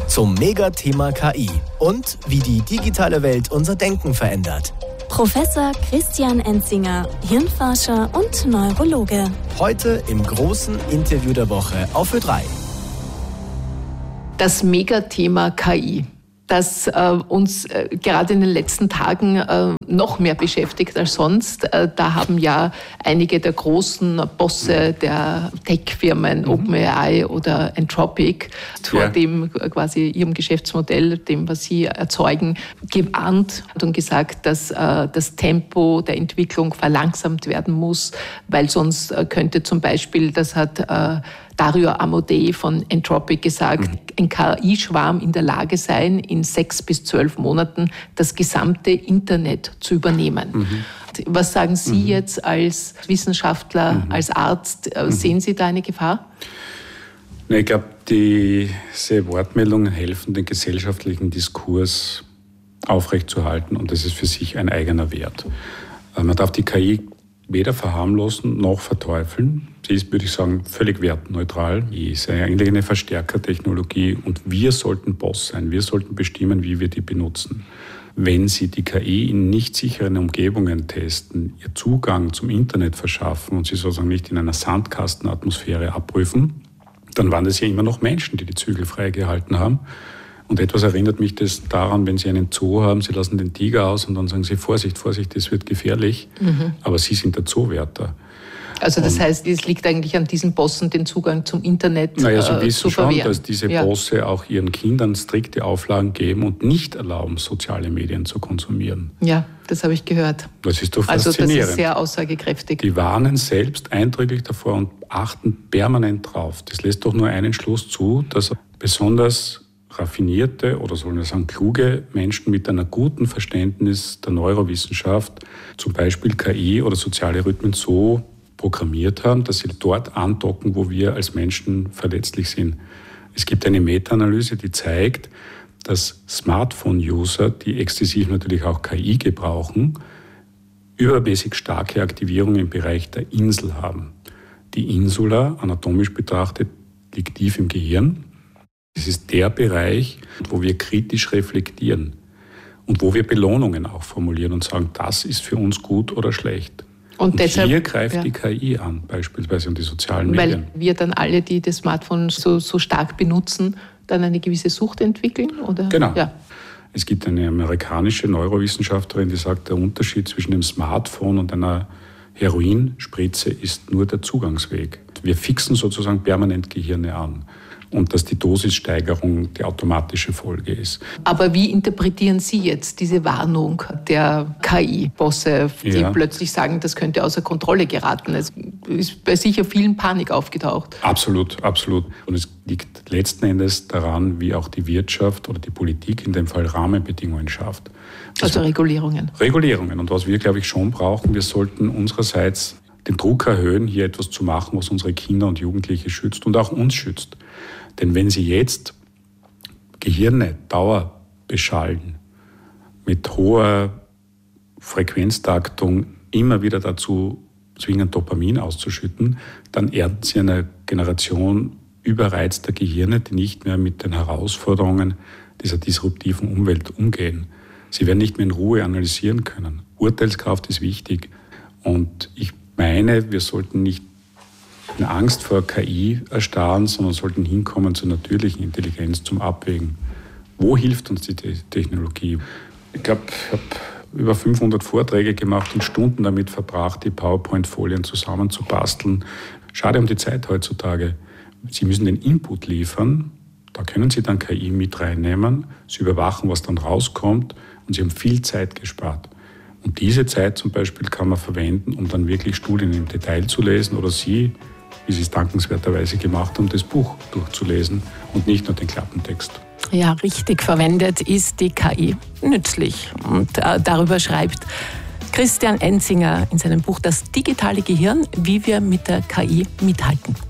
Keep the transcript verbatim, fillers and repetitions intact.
zum Megathema K I und wie die digitale Welt unser Denken verändert. Professor Christian Enzinger, Hirnforscher und Neurologe. Heute im großen Interview der Woche auf Ö drei. Das Megathema K I, das äh, uns äh, gerade in den letzten Tagen äh, noch mehr beschäftigt als sonst. Äh, da haben ja einige der großen Bosse der Tech-Firmen, mhm. OpenAI oder Anthropic, vor ja. dem quasi ihrem Geschäftsmodell, dem, was sie erzeugen, gewarnt und gesagt, dass äh, das Tempo der Entwicklung verlangsamt werden muss, weil sonst äh, könnte zum Beispiel, das hat äh, Dario Amodei von Anthropic gesagt, mhm. ein K I-Schwarm in der Lage sein, in sechs bis zwölf Monaten das gesamte Internet zu übernehmen. Mhm. Was sagen Sie mhm. jetzt als Wissenschaftler, mhm. als Arzt? Mhm. Sehen Sie da eine Gefahr? Ich glaube, diese Wortmeldungen helfen, den gesellschaftlichen Diskurs aufrechtzuerhalten, und das ist für sich ein eigener Wert. Man darf die K I weder verharmlosen noch verteufeln. Sie ist, würde ich sagen, völlig wertneutral. Sie ist eigentlich eine Verstärkertechnologie und wir sollten Boss sein. Wir sollten bestimmen, wie wir die benutzen. Wenn Sie die K I in nicht sicheren Umgebungen testen, ihr Zugang zum Internet verschaffen und sie sozusagen nicht in einer Sandkastenatmosphäre abprüfen, dann waren das ja immer noch Menschen, die die Zügel freigehalten haben. Und etwas erinnert mich das daran, wenn Sie einen Zoo haben, Sie lassen den Tiger aus und dann sagen Sie, Vorsicht, Vorsicht, das wird gefährlich. Mhm. Aber Sie sind der Zoowärter. Also das und, heißt, es liegt eigentlich an diesen Bossen, den Zugang zum Internet naja, Sie äh, wissen zu schon, verwehren. dass diese ja. Bosse auch ihren Kindern strikte Auflagen geben und nicht erlauben, soziale Medien zu konsumieren. Ja, das habe ich gehört. Das ist doch faszinierend. Also das ist sehr aussagekräftig. Die warnen selbst eindrücklich davor und achten permanent drauf. Das lässt doch nur einen Schluss zu, dass besonders raffinierte oder sollen wir sagen kluge Menschen mit einem guten Verständnis der Neurowissenschaft zum Beispiel K I oder soziale Rhythmen so programmiert haben, dass sie dort andocken, wo wir als Menschen verletzlich sind. Es gibt eine Meta-Analyse, die zeigt, dass Smartphone-User, die exzessiv natürlich auch K I gebrauchen, übermäßig starke Aktivierung im Bereich der Insel haben. Die Insula, anatomisch betrachtet, liegt tief im Gehirn. Es ist der Bereich, wo wir kritisch reflektieren und wo wir Belohnungen auch formulieren und sagen, das ist für uns gut oder schlecht. Und, und deshalb, hier greift ja. die K I an, beispielsweise und die sozialen Weil Medien. Weil wir dann alle, die das Smartphone so, so stark benutzen, dann eine gewisse Sucht entwickeln? Oder? Genau. Ja. Es gibt eine amerikanische Neurowissenschaftlerin, die sagt, der Unterschied zwischen dem Smartphone und einer Heroinspritze ist nur der Zugangsweg. Wir fixen sozusagen permanent Gehirne an. Und dass die Dosissteigerung die automatische Folge ist. Aber wie interpretieren Sie jetzt diese Warnung der K I-Bosse, die ja. plötzlich sagen, das könnte außer Kontrolle geraten? Es ist bei sicher vielen Panik aufgetaucht. Absolut, absolut. Und es liegt letzten Endes daran, wie auch die Wirtschaft oder die Politik in dem Fall Rahmenbedingungen schafft. Also, also Regulierungen. Regulierungen. Und was wir, glaube ich, schon brauchen, wir sollten unsererseits den Druck erhöhen, hier etwas zu machen, was unsere Kinder und Jugendliche schützt und auch uns schützt. Denn wenn Sie jetzt Gehirne dauerbeschallen, mit hoher Frequenztaktung immer wieder dazu zwingen, Dopamin auszuschütten, dann ernten Sie eine Generation überreizter Gehirne, die nicht mehr mit den Herausforderungen dieser disruptiven Umwelt umgehen. Sie werden nicht mehr in Ruhe analysieren können. Urteilskraft ist wichtig. Und ich meine, wir sollten nicht in Angst vor K I erstarren, sondern sollten hinkommen zur natürlichen Intelligenz, zum Abwägen. Wo hilft uns die Technologie? Ich glaube, ich habe über fünfhundert Vorträge gemacht und Stunden damit verbracht, die PowerPoint-Folien zusammenzubasteln. Schade um die Zeit heutzutage. Sie müssen den Input liefern, da können Sie dann K I mit reinnehmen, Sie überwachen, was dann rauskommt und Sie haben viel Zeit gespart. Und diese Zeit zum Beispiel kann man verwenden, um dann wirklich Studien im Detail zu lesen oder Sie, wie Sie es dankenswerterweise gemacht haben, das Buch durchzulesen und nicht nur den Klappentext. Ja, richtig verwendet ist die K I nützlich. Und äh, darüber schreibt Christian Enzinger in seinem Buch Das digitale Gehirn, wie wir mit der K I mithalten.